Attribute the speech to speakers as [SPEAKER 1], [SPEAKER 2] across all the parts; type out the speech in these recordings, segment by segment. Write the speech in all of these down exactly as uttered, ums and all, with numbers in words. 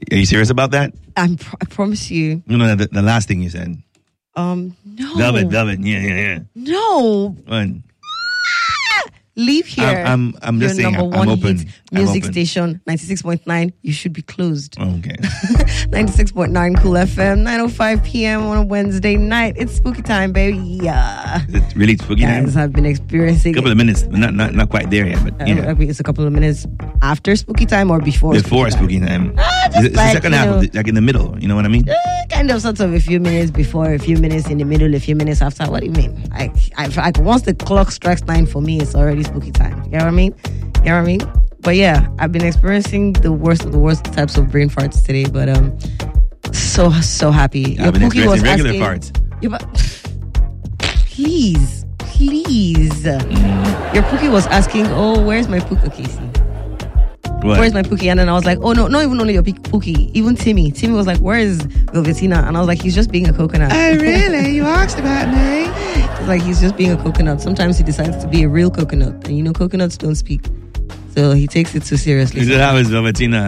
[SPEAKER 1] Are you serious about that?
[SPEAKER 2] I'm pr- I promise you.
[SPEAKER 1] No, no, the, the last thing you said.
[SPEAKER 2] Um, no.
[SPEAKER 1] Velvet, Velvet. Yeah, yeah, yeah.
[SPEAKER 2] No.
[SPEAKER 1] One.
[SPEAKER 2] Leave here.
[SPEAKER 1] I'm, I'm, I'm just
[SPEAKER 2] Your
[SPEAKER 1] saying,
[SPEAKER 2] number
[SPEAKER 1] I'm
[SPEAKER 2] one
[SPEAKER 1] open.
[SPEAKER 2] hit
[SPEAKER 1] I'm
[SPEAKER 2] music
[SPEAKER 1] open.
[SPEAKER 2] station, ninety-six point nine. You should be closed.
[SPEAKER 1] Okay.
[SPEAKER 2] ninety-six point nine Cool F M, nine oh five p.m. on a Wednesday night. It's spooky time, baby. Yeah.
[SPEAKER 1] Is it really spooky
[SPEAKER 2] Guys
[SPEAKER 1] time?
[SPEAKER 2] have been experiencing
[SPEAKER 1] A couple of minutes. Not, not, not quite there yet, but yeah.
[SPEAKER 2] Uh, it's a couple of minutes after spooky time or before
[SPEAKER 1] Before
[SPEAKER 2] spooky
[SPEAKER 1] spooky time.
[SPEAKER 2] Ah, just
[SPEAKER 1] it's, it's
[SPEAKER 2] like,
[SPEAKER 1] the second
[SPEAKER 2] you
[SPEAKER 1] half,
[SPEAKER 2] know,
[SPEAKER 1] of the, like in the middle. You know what I mean?
[SPEAKER 2] Uh, kind of, sort of, a few minutes before, a few minutes in the middle, a few minutes after. What do you mean? I, I, I, once the clock strikes nine for me, it's already spooky time. You know what I mean? You know what I mean? But yeah, I've been experiencing the worst of the worst types of brain farts today. But um, so so happy.
[SPEAKER 1] I've been
[SPEAKER 2] Pookie
[SPEAKER 1] experiencing regular
[SPEAKER 2] asking,
[SPEAKER 1] farts.
[SPEAKER 2] Yeah, but please, please.
[SPEAKER 1] Mm.
[SPEAKER 2] Your Pookie was asking, oh, where's my Pookie? Okay, see.
[SPEAKER 1] What?
[SPEAKER 2] Where's my Pookie? And then I was like, oh no, not even only your Pookie, even Timmy. Timmy was like, where is Velvetina? And I was like, he's just being a coconut.
[SPEAKER 1] Oh, really? You asked about me?
[SPEAKER 2] It's like he's just being a coconut. Sometimes he decides to be a real coconut. And you know, coconuts don't speak. So he takes it too seriously.
[SPEAKER 1] Is it how is Velvetina?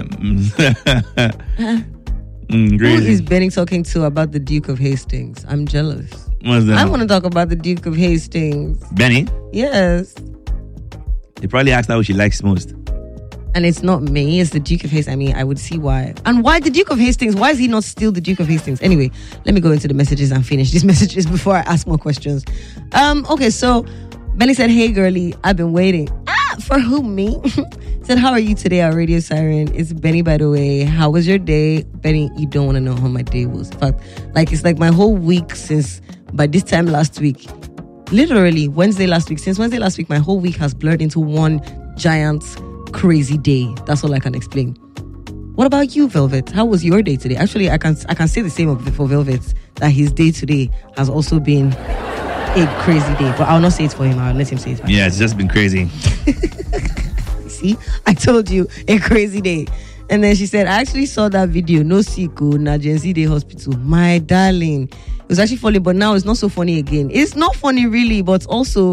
[SPEAKER 1] mm,
[SPEAKER 2] Who
[SPEAKER 1] crazy.
[SPEAKER 2] is Benny talking to about the Duke of Hastings? I'm jealous.
[SPEAKER 1] What's that?
[SPEAKER 2] I want to talk about the Duke of Hastings.
[SPEAKER 1] Benny?
[SPEAKER 2] Yes.
[SPEAKER 1] They probably asked her who she likes most.
[SPEAKER 2] And it's not me, it's the Duke of Hastings. I mean, I would see why. And why the Duke of Hastings? Why is he not still the Duke of Hastings? Anyway, let me go into the messages and finish these messages before I ask more questions. Um, okay, so Benny said, hey girlie, I've been waiting. Ah, for who, me? Said, how are you today, our radio siren? It's Benny, by the way. How was your day? Benny, you don't want to know how my day was. In fact, like it's like my whole week since by this time last week. Literally, Wednesday last week. Since Wednesday last week, my whole week has blurred into one giant crazy day. That's all I can explain. What about you, Velvet? How was your day today? Actually, I can I can say the same of for Velvet, that his day today has also been a crazy day. But I'll not say it for him. I'll let him say it.
[SPEAKER 1] Yeah, it's just been crazy.
[SPEAKER 2] See, I told you, a crazy day. And then she said, I actually saw that video. No siku na Gen Z Day Hospital. My darling, it was actually funny, but now it's not so funny again. It's not funny really, but also.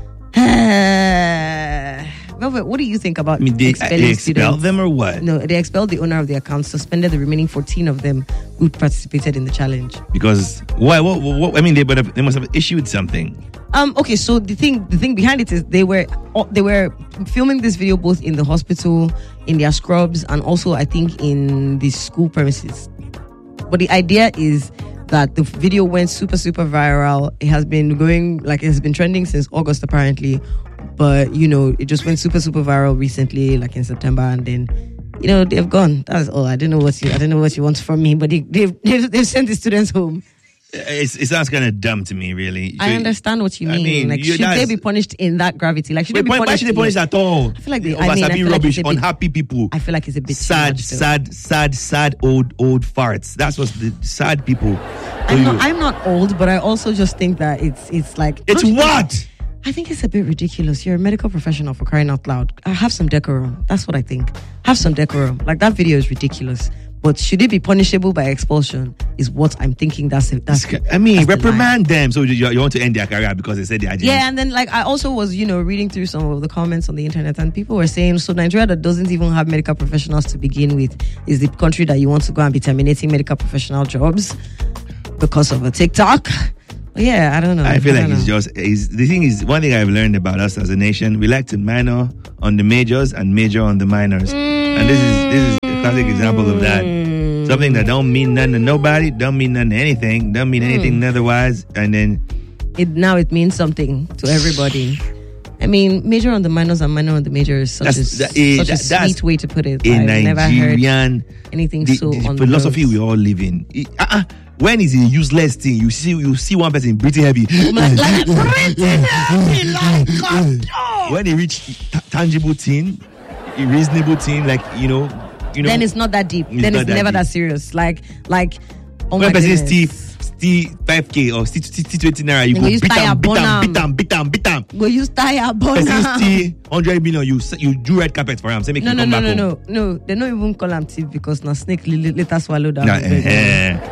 [SPEAKER 2] Velvet, what do you think about
[SPEAKER 1] I mean, they,
[SPEAKER 2] expelling
[SPEAKER 1] they expelled
[SPEAKER 2] students?
[SPEAKER 1] them or what?
[SPEAKER 2] No, they expelled the owner of the account, suspended the remaining fourteen of them who participated in the challenge.
[SPEAKER 1] Because why? What, what, I mean, they, but have, they must have issued something.
[SPEAKER 2] Um. Okay. So the thing, the thing behind it is they were they were filming this video both in the hospital, in their scrubs, and also I think in the school premises. But the idea is that the video went super super viral. It has been going like it has been trending since August apparently. But, you know, it just went super, super viral recently, like in September. And then, you know, they've gone. That's all. I don't know what you, I don't know what you want from me. But they, they've, they've, they've sent the students home.
[SPEAKER 1] It's, it sounds kind of dumb to me, really.
[SPEAKER 2] I understand what you mean.
[SPEAKER 1] I mean,
[SPEAKER 2] like,
[SPEAKER 1] you,
[SPEAKER 2] should they be punished in that gravity? Like, should
[SPEAKER 1] wait,
[SPEAKER 2] they be punished?
[SPEAKER 1] why should they punish at all?
[SPEAKER 2] I feel like they,
[SPEAKER 1] Over
[SPEAKER 2] I mean, I
[SPEAKER 1] sabi
[SPEAKER 2] feel
[SPEAKER 1] rubbish,
[SPEAKER 2] like it's a bit,
[SPEAKER 1] unhappy people.
[SPEAKER 2] I feel like it's a bit
[SPEAKER 1] sad,
[SPEAKER 2] too much,
[SPEAKER 1] sad, sad, sad, old, old farts. That's what the sad people.
[SPEAKER 2] I'm not, I'm not old, but I also just think that it's, it's like.
[SPEAKER 1] It's what?
[SPEAKER 2] I think it's a bit ridiculous. You're a medical professional, for crying out loud. Uh, have some decorum. That's what I think. Have some decorum. Like, that video is ridiculous. But should it be punishable by expulsion? Is what I'm thinking. That's it. That's.
[SPEAKER 1] I mean,
[SPEAKER 2] that's the
[SPEAKER 1] reprimand them. So you, you want to end their career because they said they are.
[SPEAKER 2] Yeah, and then like I also was, you know, reading through some of the comments on the internet, and people were saying, so Nigeria that doesn't even have medical professionals to begin with is the country that you want to go and be terminating medical professional jobs because of a TikTok. Yeah, I don't know.
[SPEAKER 1] I feel
[SPEAKER 2] I
[SPEAKER 1] like it's
[SPEAKER 2] know.
[SPEAKER 1] just it's, the thing is one thing I've learned about us as a nation. We like to minor on the majors and major on the minors, mm. and this is this is a classic example of that.
[SPEAKER 2] Mm.
[SPEAKER 1] Something that don't mean nothing to nobody, don't mean nothing to anything, don't mean anything mm. otherwise, and then
[SPEAKER 2] it now it means something to everybody. I mean, major on the minors and minor on the majors. Such a,
[SPEAKER 1] that, uh,
[SPEAKER 2] such
[SPEAKER 1] that,
[SPEAKER 2] a
[SPEAKER 1] that's
[SPEAKER 2] sweet way to put it.
[SPEAKER 1] A
[SPEAKER 2] I've
[SPEAKER 1] Nigerian
[SPEAKER 2] never heard anything
[SPEAKER 1] the,
[SPEAKER 2] so
[SPEAKER 1] the
[SPEAKER 2] on
[SPEAKER 1] philosophy
[SPEAKER 2] the
[SPEAKER 1] we all live in. It, uh-uh, when is a useless thing? You see, you see one person breathing heavy.
[SPEAKER 2] like, like, breathing heavy, like God. Oh.
[SPEAKER 1] When they reach t- tangible thing, a reasonable thing, like you know, you know.
[SPEAKER 2] Then it's not that deep.
[SPEAKER 1] It's
[SPEAKER 2] then it's
[SPEAKER 1] that
[SPEAKER 2] never
[SPEAKER 1] deep.
[SPEAKER 2] that serious. Like, like. Oh
[SPEAKER 1] when
[SPEAKER 2] my
[SPEAKER 1] person
[SPEAKER 2] goodness.
[SPEAKER 1] Steve, Steve five K or Steve twenty naira, you
[SPEAKER 2] They
[SPEAKER 1] go
[SPEAKER 2] use
[SPEAKER 1] beat
[SPEAKER 2] tire
[SPEAKER 1] am, beat am,
[SPEAKER 2] bonam.
[SPEAKER 1] beat am, beat am, beat am.
[SPEAKER 2] Go use tire
[SPEAKER 1] Person
[SPEAKER 2] bonam.
[SPEAKER 1] Steve hundred million, you you do red carpet for him. Say make
[SPEAKER 2] No,
[SPEAKER 1] him
[SPEAKER 2] no,
[SPEAKER 1] come
[SPEAKER 2] no,
[SPEAKER 1] back
[SPEAKER 2] no,
[SPEAKER 1] home.
[SPEAKER 2] no, no. They don't even call him thief because now snake li- later swallowed down.
[SPEAKER 1] Nah, eh, eh.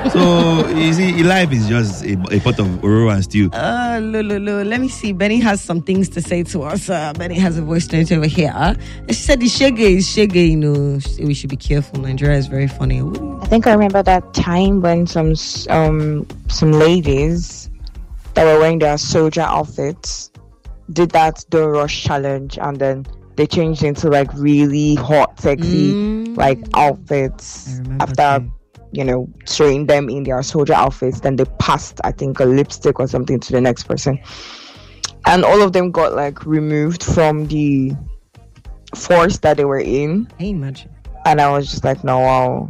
[SPEAKER 1] So you see, life is just a, a pot of ororo and stew.
[SPEAKER 2] Uh, lo, lo, lo. Let me see. Benny has some things to say to us. Uh, Benny has a voice note over here. And she said the shege is shege, you know. We should be careful. Nigeria is very funny.
[SPEAKER 3] I think I remember that time when some um some ladies that were wearing their soldier outfits did that Don't Rush challenge, and then they changed into like really hot, sexy
[SPEAKER 2] Mm.
[SPEAKER 3] like outfits
[SPEAKER 2] I remember
[SPEAKER 3] after
[SPEAKER 2] too.
[SPEAKER 3] you know showing them in their soldier outfits. Then they passed, I think, a lipstick or something to the next person, and all of them got like removed from the force that they were in.
[SPEAKER 2] Hey, imagine.
[SPEAKER 3] And I was just like, no, wow.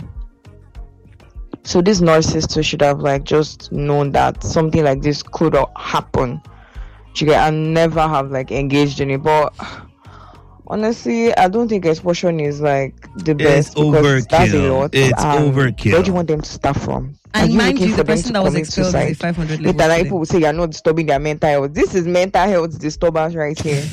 [SPEAKER 3] So these nurses too should have like just known that something like this could happen. You get, and never have like engaged in it. But honestly, I don't think exposure is like the best.
[SPEAKER 1] It's
[SPEAKER 3] because that's a
[SPEAKER 1] overkill.
[SPEAKER 3] lot.
[SPEAKER 1] It's
[SPEAKER 3] And
[SPEAKER 1] overkill.
[SPEAKER 3] Where do you want them to start from?
[SPEAKER 2] And
[SPEAKER 3] Are
[SPEAKER 2] mind
[SPEAKER 3] looking
[SPEAKER 2] you,
[SPEAKER 3] for
[SPEAKER 2] the
[SPEAKER 3] them
[SPEAKER 2] person
[SPEAKER 3] to
[SPEAKER 2] that was
[SPEAKER 3] commit
[SPEAKER 2] expelled
[SPEAKER 3] suicide?
[SPEAKER 2] at the five hundred
[SPEAKER 3] Later,
[SPEAKER 2] level.
[SPEAKER 3] like, people will say you're not disturbing their mental health. This is mental health disturbance right here.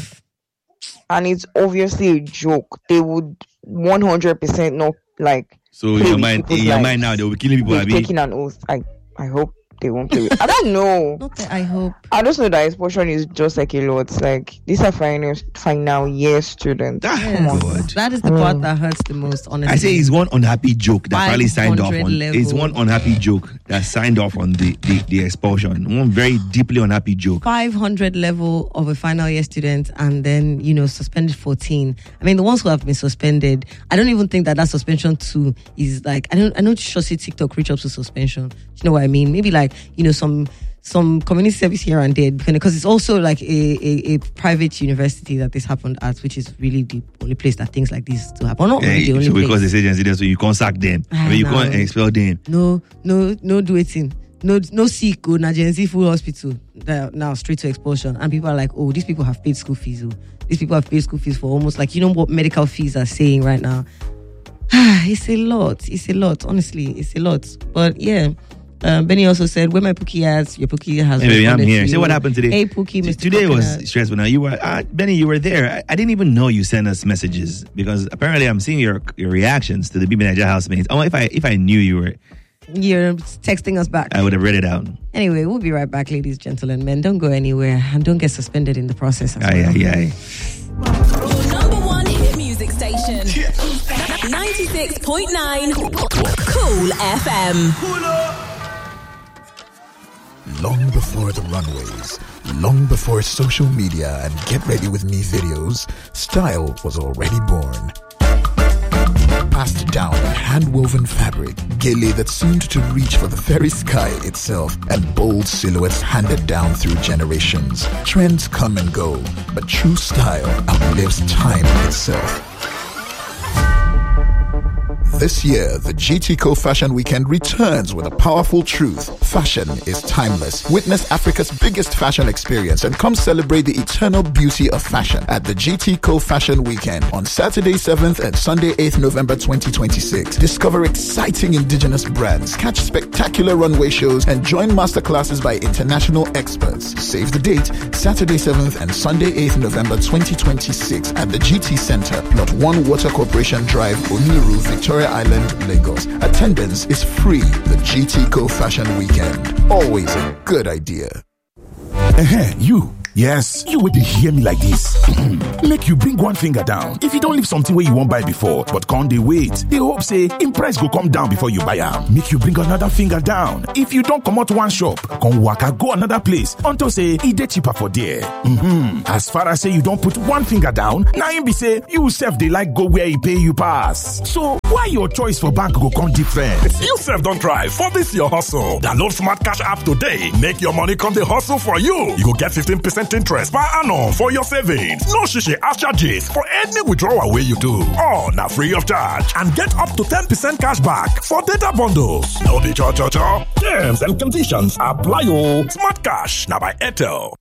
[SPEAKER 3] And it's obviously a joke. They would one hundred percent not like.
[SPEAKER 1] So
[SPEAKER 3] play
[SPEAKER 1] in your
[SPEAKER 3] with
[SPEAKER 1] mind,
[SPEAKER 3] people's
[SPEAKER 1] in your
[SPEAKER 3] lives.
[SPEAKER 1] mind now, they will be killing people.
[SPEAKER 3] They've
[SPEAKER 1] Abi.
[SPEAKER 3] taken an oath. I, I hope they won't play with. I don't know.
[SPEAKER 2] Not that I hope.
[SPEAKER 3] I just know that expulsion is just like a lot. Like, these are final, final year students.
[SPEAKER 1] Ah,
[SPEAKER 3] Come on.
[SPEAKER 1] God.
[SPEAKER 2] That is the
[SPEAKER 3] I
[SPEAKER 2] part
[SPEAKER 3] mean-
[SPEAKER 2] that hurts the most, honestly.
[SPEAKER 1] I say it's one unhappy joke that probably signed off
[SPEAKER 2] five
[SPEAKER 1] on.
[SPEAKER 2] hundred
[SPEAKER 1] It's
[SPEAKER 2] level.
[SPEAKER 1] one unhappy joke that signed off on the, the, the expulsion. One very deeply unhappy joke.
[SPEAKER 2] five hundred level of a final year student, and then, you know, suspended fourteen. I mean, the ones who have been suspended, I don't even think that that suspension too is like, I don't, I don't sure see TikTok reach up to suspension. Do you know what I mean? Maybe like, you know, some, some community service here and there, because it's also like a, a, a private university that this happened at, which is really the only place that things like this still happen. Not
[SPEAKER 1] Yeah,
[SPEAKER 2] really the only
[SPEAKER 1] so
[SPEAKER 2] place.
[SPEAKER 1] because they say agency there, so you can't sack them. I mean, you
[SPEAKER 2] Ah,
[SPEAKER 1] can't
[SPEAKER 2] no.
[SPEAKER 1] expel them.
[SPEAKER 2] No, no, no do it in. No, no sick go na G N Z full hospital. That- Now straight to expulsion, and people are like, oh, these people have paid school fees. Oh, these people have paid school fees for almost like, you know what medical fees are saying right now. It's a lot. It's a lot. Honestly, it's a lot. But yeah. Um, Benny also said, where my Pookie has, your Pookie has.
[SPEAKER 1] Hey, baby, I'm
[SPEAKER 2] responded
[SPEAKER 1] here.
[SPEAKER 2] to
[SPEAKER 1] Say
[SPEAKER 2] you.
[SPEAKER 1] what happened today.
[SPEAKER 2] Hey, Pookie,
[SPEAKER 1] T-
[SPEAKER 2] Mister
[SPEAKER 1] Today
[SPEAKER 2] Coconut.
[SPEAKER 1] was stressful. Now you were, uh, Benny, you were there. I, I didn't even know you sent us messages because apparently I'm seeing your your reactions to the B B Niger housemates. Oh, if I if I knew you were,
[SPEAKER 2] You're texting us back.
[SPEAKER 1] I would have read it out.
[SPEAKER 2] Anyway, we'll be right back, ladies, gentlemen, men. Don't go anywhere and don't get suspended in the process as
[SPEAKER 1] Aye,
[SPEAKER 2] well.
[SPEAKER 1] aye, aye.
[SPEAKER 4] Your number one hit music station. ninety-six point nine Cool F M.
[SPEAKER 5] Long before the runways, long before social media and get ready with me videos, style was already born. Passed down in hand-woven fabric, gele that seemed to reach for the very sky itself, and bold silhouettes handed down through generations. Trends come and go, but true style outlives time itself. This year, the G T Co Fashion Weekend returns with a powerful truth. Fashion is timeless. Witness Africa's biggest fashion experience and come celebrate the eternal beauty of fashion at the G T Co Fashion Weekend on Saturday seventh and Sunday eighth November twenty twenty-six. Discover exciting indigenous brands, catch spectacular runway shows, and join masterclasses by international experts. Save the date, Saturday seventh and Sunday eighth November twenty twenty-six at the G T Center, Plot one Water Corporation Drive, Oniru, Victoria Island, Lagos. Attendance is free. The G T Co Fashion Weekend. Always a good idea.
[SPEAKER 6] Uh-huh, you. Yes, you would hear me like this. Make you bring one finger down. If you don't leave something where you won't buy before, but can't they wait? They hope say, in price go come down before you buy am. Make you bring another finger down. If you don't come out one shop, come waka go another place. Until say, it dey cheaper for there. Mm-hmm. As far as say you don't put one finger down, now you be say, you self they like go where you pay you pass. So, why your choice for bank go come different?
[SPEAKER 7] You self don't try for this your hustle. Download Smart Cash app today. Make your money come the hustle for you. You go get fifteen percent interest per annum for your savings. No shishi ask charges for any withdrawal way you do. All now free of charge and get up to ten percent cash back for data bundles. No be cho cho cho. Terms and conditions apply. Oh, Smart Cash now by Airtel.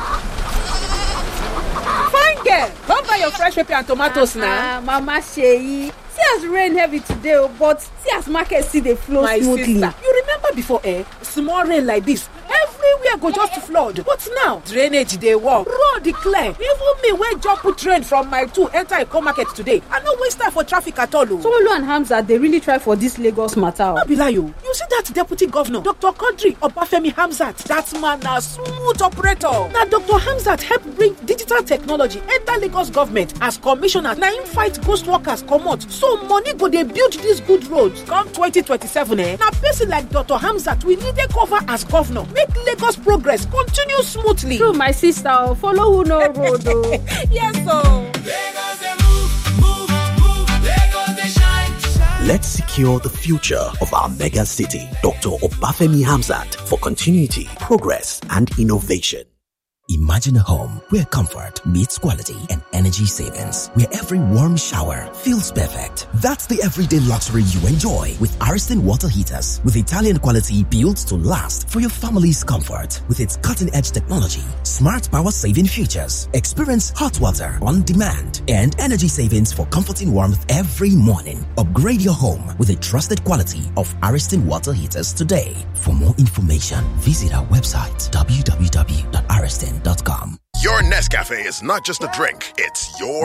[SPEAKER 8] Fine girl, come buy your fresh pepper and tomatoes now.
[SPEAKER 9] Ah, Mama Sheyi, see as rain heavy today, oh, but see as market see dey flow
[SPEAKER 8] My
[SPEAKER 9] smoothly.
[SPEAKER 8] sister, you remember before, eh? Small rain like this, everywhere go just flood. But now, drainage dey work, road dey clear. Even me wey jump put train from my two enter Eko market today, I no waste time for traffic at all.
[SPEAKER 9] Sanwo-Olu and Hamzat dey really try for this Lagos matter.
[SPEAKER 8] No be lie o. You see that deputy governor, Doctor Quadri Obafemi Hamzat? That man na smooth operator. Na Doctor Hamzat help bring digital technology enter Lagos government as commissioner. Na him fight ghost workers comot, so money go dey build these good roads. Come twenty twenty-seven, eh? Na person like Doctor Hamzat we need to cover as governor. Make Lagos progress continue smoothly.
[SPEAKER 9] True, my sister. Follow who know road. Oh.
[SPEAKER 8] Yes, so.
[SPEAKER 10] Let's secure the future of our mega city. Doctor Obafemi Hamzat for continuity, progress, and innovation.
[SPEAKER 11] Imagine a home where comfort meets quality and energy savings, where every warm shower feels perfect. That's the everyday luxury you enjoy with Ariston water heaters, with Italian quality built to last for your family's comfort. With its cutting-edge technology, smart power-saving features, experience hot water on demand, and energy savings for comforting warmth every morning. Upgrade your home with the trusted quality of Ariston water heaters today. For more information, visit our website w w w dot ariston dot com.
[SPEAKER 12] Your Nescafe is not just a drink, it's your